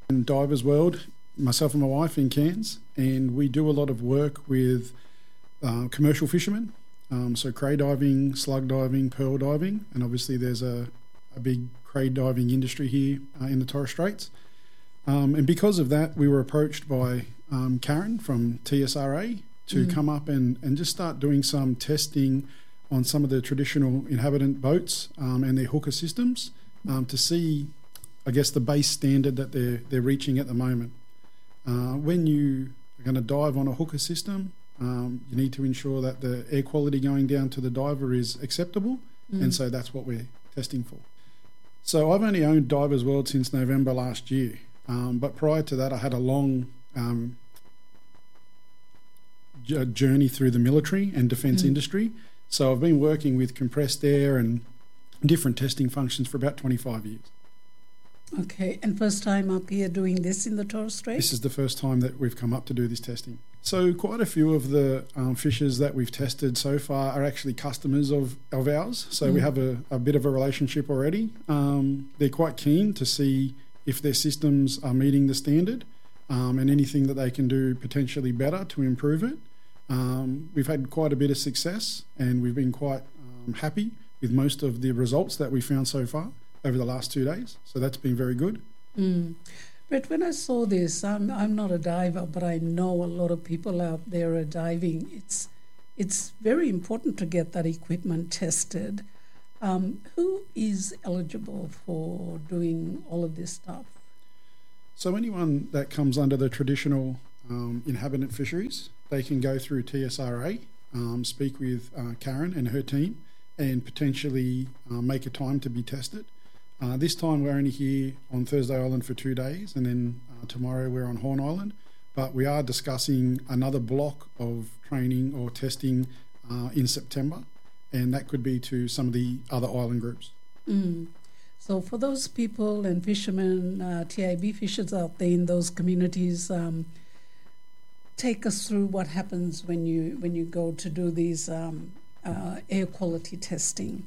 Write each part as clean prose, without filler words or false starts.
in Divers World, myself and my wife in Cairns, and we do a lot of work with commercial fishermen, so cray diving, slug diving, pearl diving, and obviously there's a big cray diving industry here in the Torres Straits. And because of that, we were approached by Karen from TSRA to come up and just start doing some testing on some of the traditional inhabitant boats and their hooker systems to see, I guess, the base standard that they're reaching at the moment. When you are going to dive on a hooker system, you need to ensure that the air quality going down to the diver is acceptable, and so that's what we're testing for. So I've only owned Divers World since November last year, but prior to that I had a long journey through the military and defence industry. So I've been working with compressed air and different testing functions for about 25 years. Okay, and first time up here doing this in the Torres Strait? This is the first time that we've come up to do this testing. So quite a few of the fishers that we've tested so far are actually customers of ours. So we have a bit of a relationship already. They're quite keen to see if their systems are meeting the standard and anything that they can do potentially better to improve it. We've had quite a bit of success, and we've been quite happy with most of the results that we found so far over the last 2 days. So that's been very good. But when I saw this, I'm not a diver, but I know a lot of people out there are diving. It's very important to get that equipment tested. Who is eligible for doing all of this stuff? So anyone that comes under the traditional inhabitant fisheries, they can go through TSRA, speak with Karen and her team, and potentially make a time to be tested. This time we're only here on Thursday Island for 2 days, and then tomorrow we're on Horn Island. But we are discussing another block of training or testing in September, and that could be to some of the other island groups. So for those people and fishermen, TIB fishers out there in those communities, take us through what happens when you go to do these air quality testing.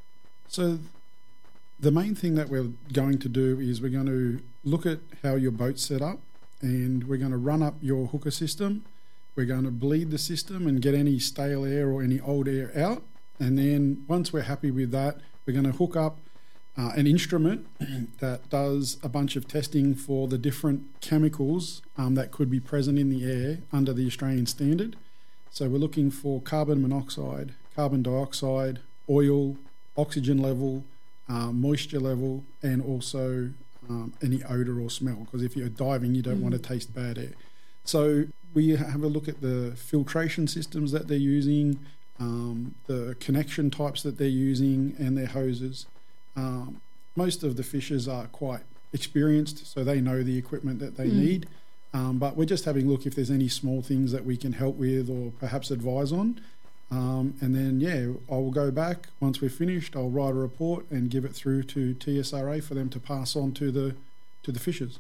So the main thing that we're going to do is we're going to look at how your boat's set up, and we're going to run up your hooker system. We're going to bleed the system and get any stale air or any old air out. And then once we're happy with that, we're going to hook up an instrument that does a bunch of testing for the different chemicals that could be present in the air under the Australian standard. So we're looking for carbon monoxide, carbon dioxide, oil, oxygen level, moisture level, and also any odour or smell, because if you're diving you don't want to taste bad air. So we have a look at the filtration systems that they're using, the connection types that they're using, and their hoses. Most of the fishers are quite experienced, so they know the equipment that they need, but we're just having a look if there's any small things that we can help with or perhaps advise on. And then, I'll go back once we're finished. I'll write a report and give it through to TSRA for them to pass on to the fishers.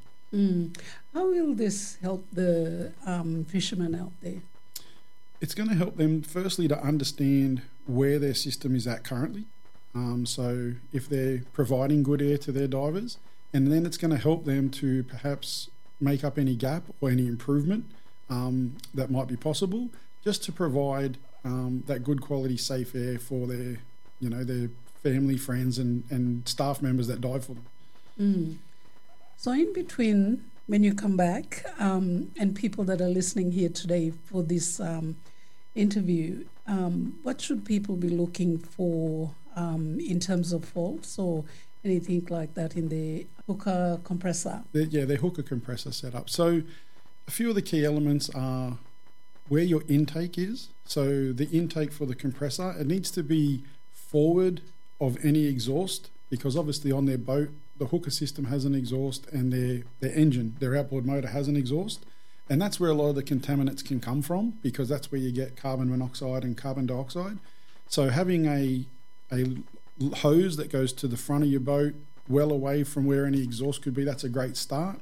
How will this help the fishermen out there? It's going to help them firstly to understand where their system is at currently. So if they're providing good air to their divers, and then it's going to help them to perhaps make up any gap or any improvement that might be possible, just to provide that good quality safe air for their family, friends and staff members that dive for them. So in between, when you come back, and people that are listening here today for this interview, what should people be looking for in terms of faults or anything like that in the hooker compressor? The hooker compressor setup. So a few of the key elements are where your intake is. So the intake for the compressor, it needs to be forward of any exhaust, because obviously on their boat, the hooker system has an exhaust and their engine, their outboard motor has an exhaust. And that's where a lot of the contaminants can come from, because that's where you get carbon monoxide and carbon dioxide. So having a hose that goes to the front of your boat, well away from where any exhaust could be, that's a great start.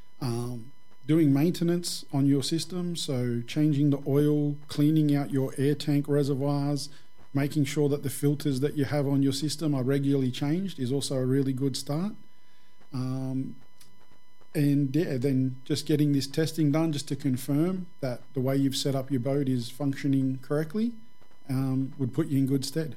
Doing maintenance on your system, so changing the oil, cleaning out your air tank reservoirs, making sure that the filters that you have on your system are regularly changed is also a really good start. And then just getting this testing done just to confirm that the way you've set up your boat is functioning correctly would put you in good stead.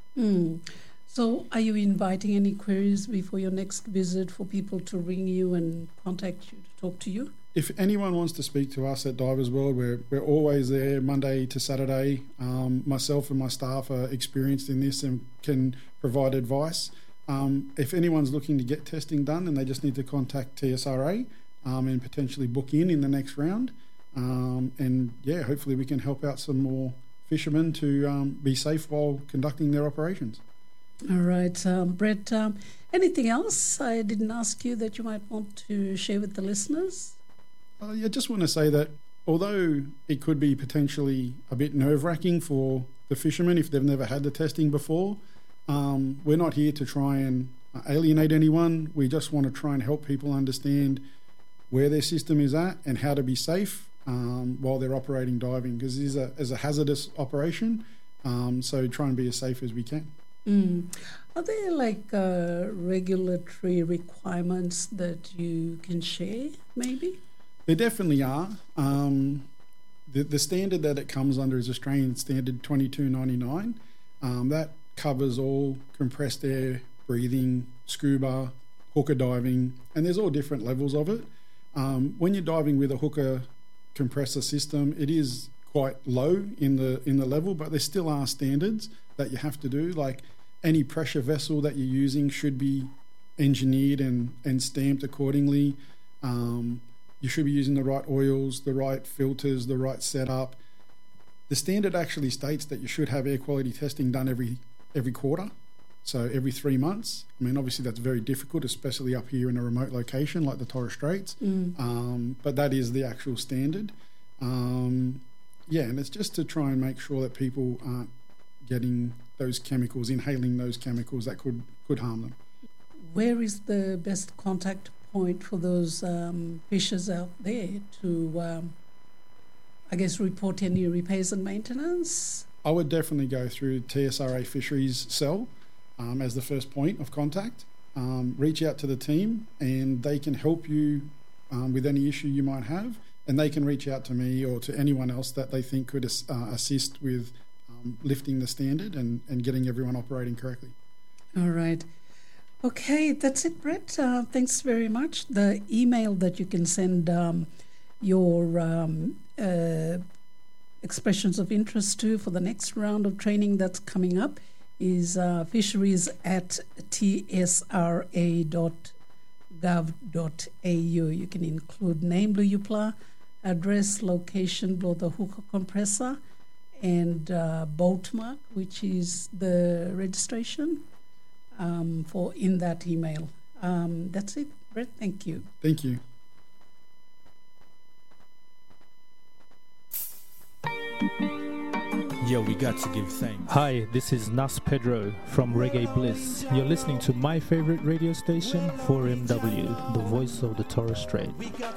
So are you inviting any queries before your next visit for people to ring you and contact you to talk to you? If anyone wants to speak to us at Divers World, we're always there Monday to Saturday. Myself and my staff are experienced in this and can provide advice. If anyone's looking to get testing done and they just need to contact TSRA and potentially book in the next round. Hopefully we can help out some more fishermen to be safe while conducting their operations. All right, Brett, anything else I didn't ask you that you might want to share with the listeners? I just want to say that although it could be potentially a bit nerve-wracking for the fishermen if they've never had the testing before, we're not here to try and alienate anyone. We just want to try and help people understand where their system is at and how to be safe while they're operating diving, because it is a hazardous operation, so try and be as safe as we can. Are there regulatory requirements that you can share, maybe? There definitely are. The standard that it comes under is Australian Standard 2299. That covers all compressed air, breathing, scuba, hooker diving, and there's all different levels of it. When you're diving with a hooker compressor system, it is quite low in the level, but there still are standards that you have to do. Like any pressure vessel that you're using should be engineered and stamped accordingly. You should be using the right oils, the right filters, the right setup. The standard actually states that you should have air quality testing done every quarter, so every 3 months. I mean, obviously that's very difficult, especially up here in a remote location like the Torres Straits, but that is the actual standard. And it's just to try and make sure that people aren't getting those chemicals, inhaling those chemicals that could harm them. Where is the best contact point for those fishers out there to, report any repairs and maintenance? I would definitely go through TSRA Fisheries Cell as the first point of contact. Reach out to the team and they can help you with any issue you might have, and they can reach out to me or to anyone else that they think could assist with lifting the standard and getting everyone operating correctly. All right. Okay, that's it, Brett. Thanks very much. The email that you can send your expressions of interest to for the next round of training that's coming up is fisheries@tsra.gov.au. You can include name, Blue Upla, address, location, below the hooker compressor, and boat mark, which is the registration for in that email. That's it, Brett. Thank you. Thank you. Yeah, we got to give thanks. Hi, this is Nas Pedro from Reggae Bliss. You're listening to my favorite radio station, 4MW, the voice of the Torres Strait.